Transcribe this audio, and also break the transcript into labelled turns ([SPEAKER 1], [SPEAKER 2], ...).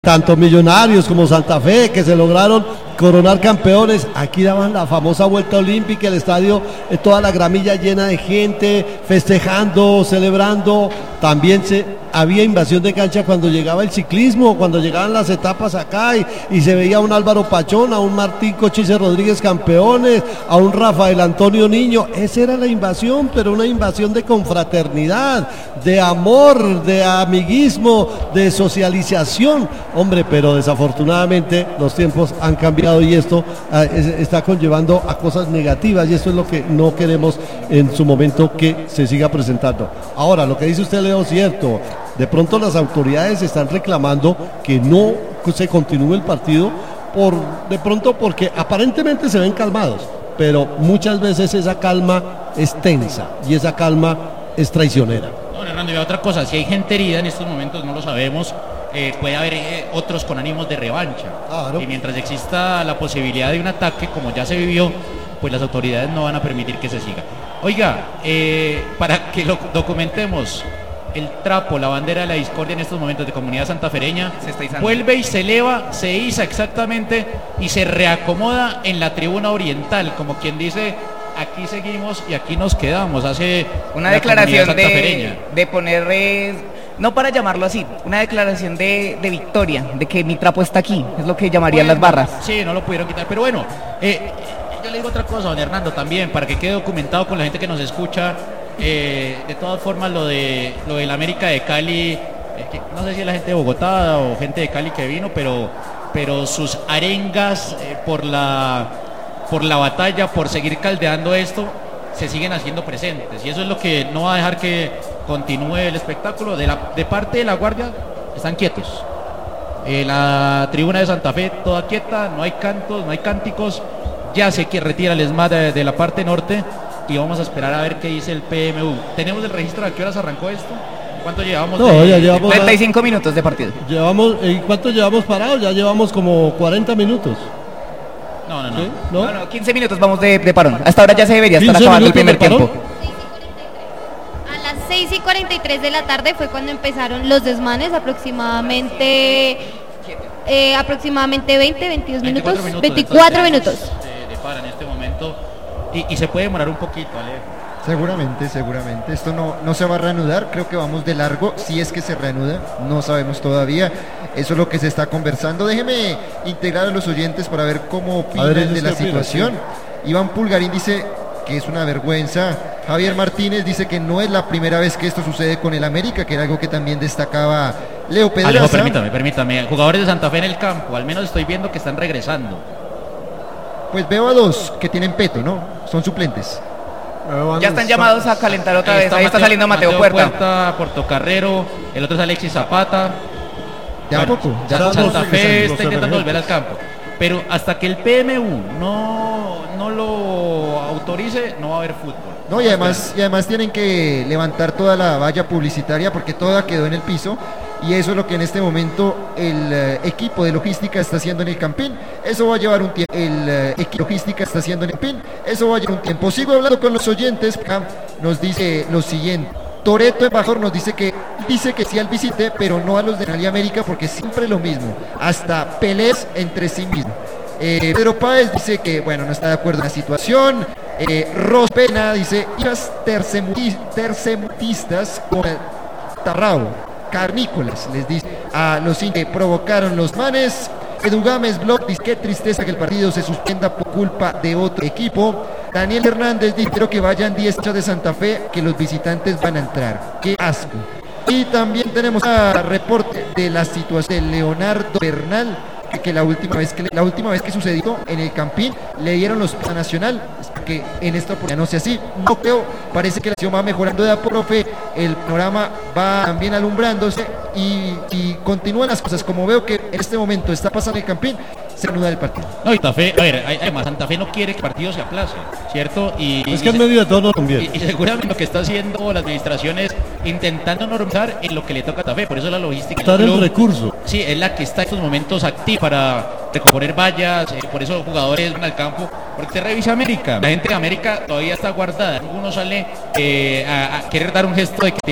[SPEAKER 1] Tanto Millonarios como Santa Fe, que se lograron coronar campeones, aquí daban la famosa vuelta olímpica, el estadio, toda la gramilla llena de gente, festejando, celebrando. También había invasión de cancha cuando llegaba el ciclismo, cuando llegaban las etapas acá y se veía a un Álvaro Pachón, a un Martín Cochise Rodríguez campeones, a un Rafael Antonio Niño. Esa era la invasión, pero una invasión de confraternidad, de amor, de amiguismo, de socialización. Hombre, pero desafortunadamente los tiempos han cambiado y esto está conllevando a cosas negativas, y esto es lo que no queremos en su momento que se siga presentando. Ahora, lo que dice usted, Leo, es cierto. De pronto las autoridades están reclamando que no se continúe el partido de pronto porque aparentemente se ven calmados, pero muchas veces esa calma es tensa y esa calma es traicionera.
[SPEAKER 2] No, Hernando, y otra cosa, si hay gente herida en estos momentos no lo sabemos. Puede haber otros con ánimos de revancha. Claro. Y mientras exista la posibilidad de un ataque, como ya se vivió, pues las autoridades no van a permitir que se siga. Oiga, para que lo documentemos, el trapo, la bandera de la discordia en estos momentos de comunidad santafereña vuelve y se eleva, se iza exactamente y se reacomoda en la tribuna oriental, como quien dice: aquí seguimos y aquí nos quedamos. Hace
[SPEAKER 3] una declaración de poner, no para llamarlo así, una declaración de victoria, de que mi trapo está aquí, es lo que llamarían las barras.
[SPEAKER 2] Sí, no lo pudieron quitar, pero bueno, yo le digo otra cosa, don Hernando, también, para que quede documentado con la gente que nos escucha. De todas formas, lo del América de Cali, no sé si es la gente de Bogotá o gente de Cali que vino, pero sus arengas por la batalla, por seguir caldeando esto, se siguen haciendo presentes, y eso es lo que no va a dejar que continúe el espectáculo. De parte de la Guardia están quietos, la tribuna de Santa Fe toda quieta, no hay cantos, no hay cánticos, ya se retira el ESMAD de la parte norte y vamos a esperar a ver qué dice el PMU. ¿Tenemos el registro de a qué horas arrancó esto? ¿Cuánto llevamos?
[SPEAKER 1] Ya llevamos
[SPEAKER 3] 35 minutos de partido.
[SPEAKER 1] ¿Cuánto llevamos parados? Ya llevamos como 40 minutos.
[SPEAKER 3] No. ¿Sí? No, 15 minutos vamos de parón. Hasta ahora ya se debería estar acabando el primer tiempo.
[SPEAKER 4] A las 6:43 de la tarde fue cuando empezaron los desmanes, aproximadamente 22 minutos, 24 minutos.
[SPEAKER 2] De para en este momento y se puede demorar un poquito, Ale.
[SPEAKER 5] Seguramente. Esto no se va a reanudar, creo que vamos de largo, si es que se reanuda, no sabemos todavía. Eso es lo que se está conversando. Déjeme integrar a los oyentes para ver cómo opinan de la situación. Iván Pulgarín dice que es una vergüenza. Javier Martínez dice que no es la primera vez que esto sucede con el América, que era algo que también destacaba Leo Pedraza.
[SPEAKER 2] Alejo, permítame. Jugadores de Santa Fe en el campo, al menos estoy viendo que están regresando.
[SPEAKER 5] Pues veo a dos que tienen peto, ¿no? Son suplentes.
[SPEAKER 3] Ya están llamados a calentar otra vez. Ahí está saliendo Mateo Puerta.
[SPEAKER 2] Portocarrero, el otro es Alexis Zapata. Santa Fe está intentando volver al campo, pero hasta que el PMU no lo autorice, no va a haber fútbol.
[SPEAKER 5] No, y además tienen que levantar toda la valla publicitaria porque toda quedó en el piso, y eso es lo que en este momento el equipo de logística está haciendo en el Campín. Eso va a llevar un tiempo. Sigo hablando con los oyentes. Nos dice lo siguiente: Toreto Embajador nos dice que sí al visite, pero no a los de Cali América, porque siempre lo mismo, hasta peleas entre sí mismos. Pedro Páez dice que no está de acuerdo en la situación. Ros Pena dice: hijas tercemutistas con Tarrao, carnícolas, les dice a los que provocaron los manes. Edu Gámez Blog dice: qué tristeza que el partido se suspenda por culpa de otro equipo. Daniel Hernández dice: quiero que vayan 10 de Santa Fe, que los visitantes van a entrar. Qué asco. Y también tenemos a reporte de la situación de Leonardo Bernal, que la última vez que sucedió en el Campín le dieron los a Nacional, que en esta oportunidad no sea así. No creo, parece que la situación va mejorando de a profe, el panorama va también alumbrándose y continúan las cosas. Como veo que en este momento está pasando el Campín, se reanuda el partido.
[SPEAKER 2] No, y Santa Fe, además Santa Fe no quiere que el partido se aplace, ¿cierto?
[SPEAKER 1] Es que en medio de todo no conviene.
[SPEAKER 2] Y seguramente lo que está haciendo la administración es intentando normalizar en lo que le toca a Santa Fe, por eso la logística.
[SPEAKER 1] Estar el recurso.
[SPEAKER 2] Sí, es la que está en estos momentos activa para recomponer vallas, por eso los jugadores van al campo, porque usted revisa América, la gente de América todavía está guardada, algunos sale a querer dar un gesto de que